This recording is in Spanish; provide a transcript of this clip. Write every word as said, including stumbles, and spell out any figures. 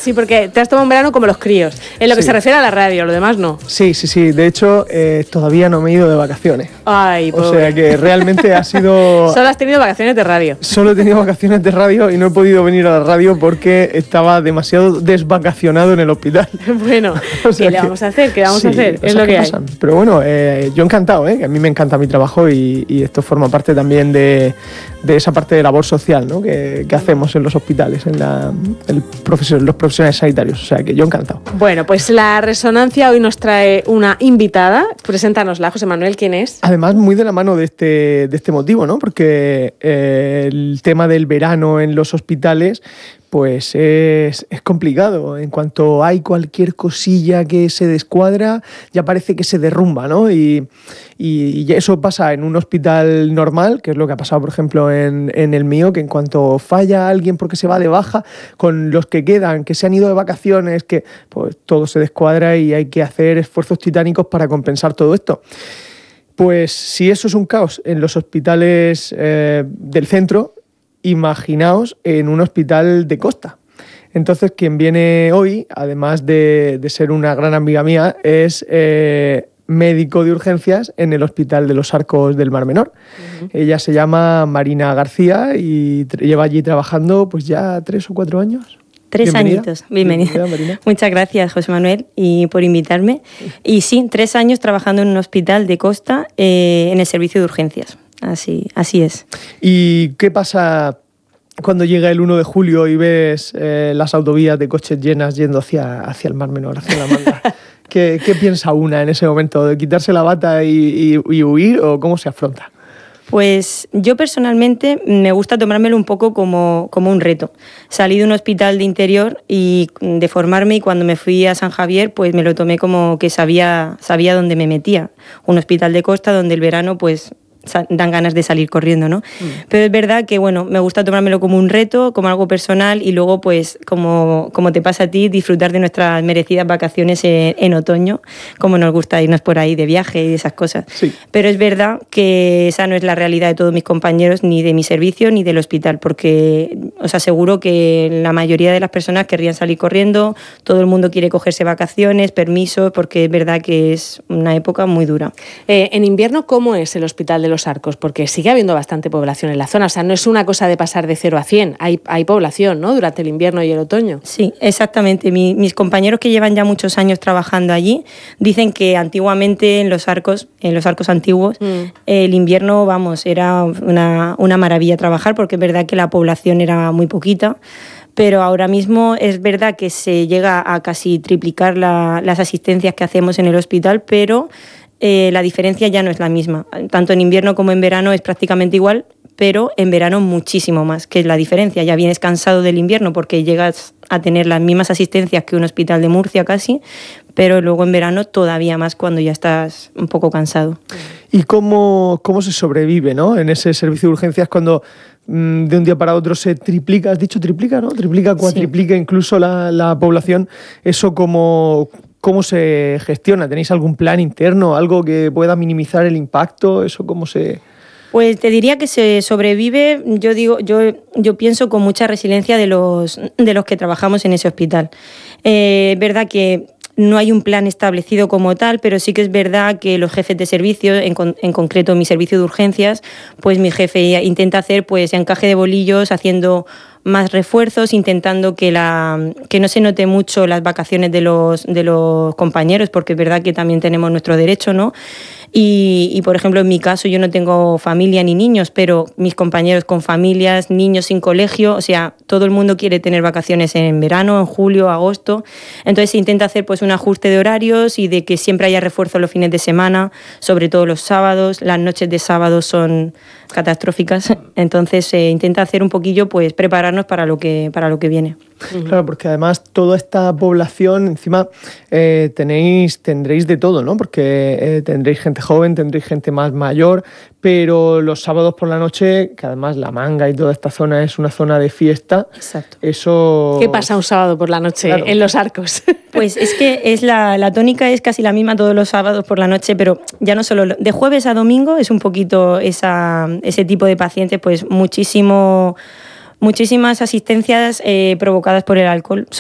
Sí, porque te has tomado un verano como los críos, en lo que Sí. se refiere a la radio, lo demás no. Sí, sí, sí. De hecho, eh, todavía no me he ido de vacaciones. Ay, O pobre. sea que realmente ha sido... Solo has tenido vacaciones de radio. Solo he tenido vacaciones de radio y no he podido venir a la radio porque estaba demasiado desvacacionado en el hospital. Bueno, O sea ¿qué le que- vamos a hacer? ¿Qué vamos sí, a hacer? Es cosas lo que hay. pasan. Pero bueno, eh, yo encantado, ¿eh? Que a mí me encanta mi trabajo y, y esto forma parte también de, de esa parte de labor social, ¿no? que, que hacemos en los hospitales, en la, el profesor, los profesionales sanitarios. O sea que yo encantado. Bueno, pues la resonancia hoy nos trae una invitada. Preséntanosla, José Manuel, ¿quién es? Además, muy de la mano de este, de este motivo, ¿no? Porque eh, el tema del verano en los hospitales pues es, es complicado. En cuanto hay cualquier cosilla que se descuadra, ya parece que se derrumba, ¿no? Y, y, y eso pasa en un hospital normal, que es lo que ha pasado, por ejemplo, en, en el mío, que en cuanto falla alguien porque se va de baja, con los que quedan, que se han ido de vacaciones, que pues todo se descuadra y hay que hacer esfuerzos titánicos para compensar todo esto. Pues si eso es un caos en los hospitales eh, del centro, imaginaos en un hospital de costa. Entonces, quien viene hoy, además de, de ser una gran amiga mía, es eh, médico de urgencias en el Hospital de los Arcos del Mar Menor. Uh-huh. Ella se llama Marina García y tra- lleva allí trabajando pues ya tres o cuatro años. Tres Bienvenida. añitos, bienvenida. Bienvenida, Marina. Muchas gracias, José Manuel, y por invitarme. Y sí, tres años trabajando en un hospital de costa eh, en el servicio de urgencias. Así, así es. ¿Y qué pasa cuando llega el uno de julio y ves eh, las autovías de coches llenas yendo hacia, hacia el Mar Menor, hacia la Manga? ¿Qué, ¿Qué piensa una en ese momento? ¿De quitarse la bata y, y, y huir o cómo se afronta? Pues yo personalmente me gusta tomármelo un poco como, como un reto. Salí de un hospital de interior y de formarme, y cuando me fui a San Javier pues me lo tomé como que sabía, sabía dónde me metía. Un hospital de costa donde el verano pues dan ganas de salir corriendo, ¿no? Mm. Pero es verdad que, bueno, me gusta tomármelo como un reto, como algo personal, y luego, pues, como, como te pasa a ti, disfrutar de nuestras merecidas vacaciones en, en otoño, como nos gusta irnos por ahí de viaje y esas cosas. Sí. Pero es verdad que esa no es la realidad de todos mis compañeros, ni de mi servicio, ni del hospital, porque os aseguro que la mayoría de las personas querrían salir corriendo, todo el mundo quiere cogerse vacaciones, permisos, porque es verdad que es una época muy dura. Eh, en invierno, ¿cómo es el hospital de los Arcos? Porque sigue habiendo bastante población en la zona, o sea, no es una cosa de pasar de cero a cien, hay, hay población, ¿no?, durante el invierno y el otoño. Sí, exactamente. Mi, mis compañeros que llevan ya muchos años trabajando allí dicen que antiguamente en los arcos, en los arcos antiguos, mm. el invierno, vamos, era una, una maravilla trabajar, porque es verdad que la población era muy poquita. Pero ahora mismo es verdad que se llega a casi triplicar la, las asistencias que hacemos en el hospital, pero Eh, la diferencia ya no es la misma. Tanto en invierno como en verano es prácticamente igual, pero en verano muchísimo más, que es la diferencia. Ya vienes cansado del invierno porque llegas a tener las mismas asistencias que un hospital de Murcia casi, pero luego en verano todavía más cuando ya estás un poco cansado. ¿Y cómo, cómo se sobrevive, ¿no?, en ese servicio de urgencias cuando mmm, de un día para otro se triplica? Has dicho triplica, ¿no? Triplica, cuatriplica, sí. Incluso la, la población. ¿Eso cómo, cómo se gestiona? ¿Tenéis algún plan interno, algo que pueda minimizar el impacto? ¿Eso cómo se...? Pues te diría que se sobrevive, yo digo, yo, yo pienso con mucha resiliencia de los, de los que trabajamos en ese hospital. Eh, es verdad que no hay un plan establecido como tal, pero sí que es verdad que los jefes de servicio, en, con, en concreto mi servicio de urgencias, pues mi jefe intenta hacer pues encaje de bolillos, haciendo más refuerzos, intentando que, la, que no se note mucho las vacaciones de los, de los compañeros, porque es verdad que también tenemos nuestro derecho, ¿no? Y, y, por ejemplo, en mi caso yo no tengo familia ni niños, pero mis compañeros con familias, niños sin colegio, o sea, todo el mundo quiere tener vacaciones en verano, en julio, agosto. Entonces se intenta hacer pues un ajuste de horarios y de que siempre haya refuerzo los fines de semana, sobre todo los sábados. Las noches de sábado son catastróficas, entonces se eh, intenta hacer un poquillo, pues prepararnos para lo que, para lo que viene. Claro, porque además toda esta población, encima eh, tenéis, tendréis de todo, ¿no? Porque eh, tendréis gente joven, tendréis gente más mayor, pero los sábados por la noche, que además La Manga y toda esta zona es una zona de fiesta. Exacto. Eso... ¿Qué pasa un sábado por la noche claro. en los Arcos? Pues es que es la, la tónica es casi la misma todos los sábados por la noche, pero ya no solo de jueves a domingo es un poquito esa, ese tipo de pacientes, pues muchísimo... Muchísimas asistencias eh, provocadas por el alcohol,